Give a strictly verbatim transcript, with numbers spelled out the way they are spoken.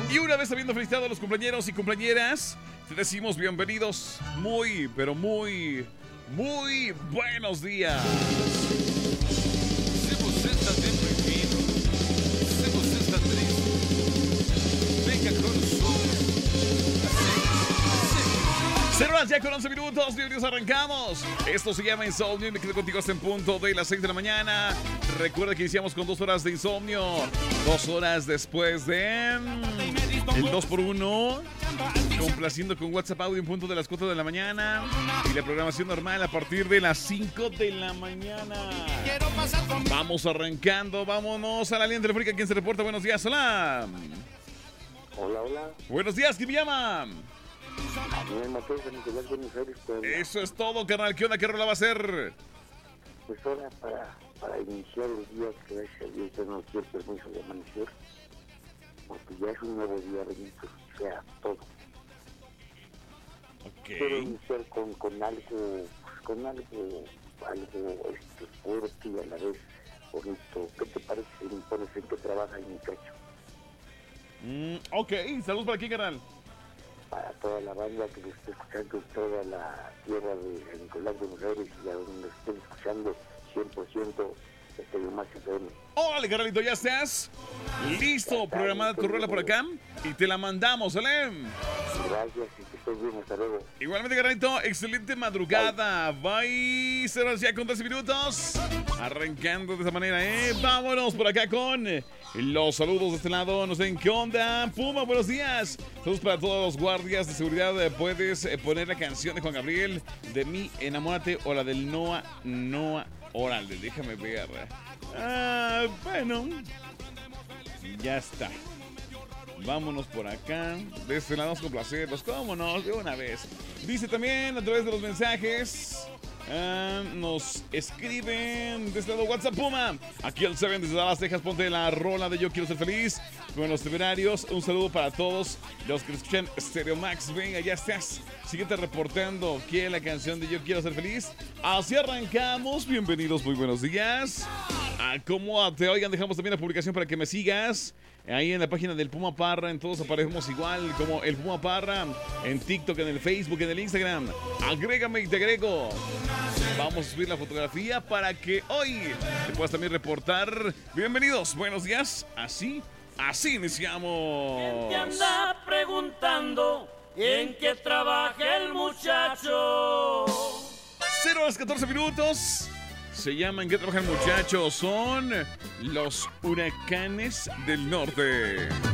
Y una vez habiendo felicitado a los cumpleañeros y cumpleañeras, te decimos bienvenidos. Muy, pero muy, muy buenos días. Se você está deprimido, se você está triste, venga con nosotros. Cero horas ya con once minutos, bienvenidos, arrancamos. Esto se llama Insomnio y me quedo contigo hasta en punto de las seis de la mañana. Recuerda que iniciamos con dos horas de insomnio, dos horas después de mm, el dos por uno, complaciendo con WhatsApp Audio en punto de las cuatro de la mañana y la programación normal a partir de las cinco de la mañana. Vamos arrancando, vámonos a la línea telefónica. ¿Quién se reporta? Buenos días, hola. Hola, hola. Buenos días, ¿quién me llama? Daniel Mateos de Nicolás Buenos Aires, Puebla. Eso es todo, carnal. ¿Qué onda? ¿Qué rola va a ser? Pues ahora para, para iniciar el día, que gracias a Dios ya no quiero permiso de amanecer, porque ya es un nuevo día, bendito sea todo. Quiero Ok. iniciar con, con algo, pues, con algo, algo este, fuerte y a la vez bonito. ¿Qué te parece si me pones en qué trabaja el muchacho? Mm, ok, saludos para aquí, carnal. Para toda la banda que lo esté escuchando en toda la tierra de Nicolás Buenos Aires y a donde estén escuchando cien por ciento este Max F M. Órale, carnalito, ¿ya estás? Listo, programada tu rola por acá y te la mandamos, ¿sale? Gracias y que estés bien, hasta luego. Igualmente, carnalito, excelente madrugada. Bye, cero horas ya con trece minutos. Arrancando de esa manera, ¿eh? Vámonos por acá con los saludos de este lado. No sé qué onda. Puma, buenos días. Saludos para todos los guardias de seguridad. Puedes poner la canción de Juan Gabriel, de mí, enamórate, o la del Noah, Noah. Órale, déjame ver. Ah, bueno. Ya está. Vámonos por acá. De este lado, vamos a complacerlos. ¿Cómo no? De una vez. Dice también a través de los mensajes. Uh, nos escriben desde el lado WhatsApp Puma. Aquí el Seven desde Dallas, Texas. Ponte la rola de Yo Quiero Ser Feliz con los temerarios. Un saludo para todos los que escuchan Stereo Max. Venga, ya estás. Síguete reportando. ¿Quiere la canción de Yo Quiero Ser Feliz? Así arrancamos. Bienvenidos, muy buenos días. A cómo te oigan, dejamos también la publicación para que me sigas. Ahí en la página del Puma Parra, en todos aparecemos igual como el Puma Parra, en TikTok, en el Facebook, en el Instagram. Agrégame y te agrego. Vamos a subir la fotografía para que hoy te puedas también reportar. Bienvenidos, buenos días. Así, así iniciamos. ¿Quién te anda preguntando en qué trabaja el muchacho? cero horas catorce minutos. Se llaman ¿Qué trabajan muchachos? Son los Huracanes del Norte.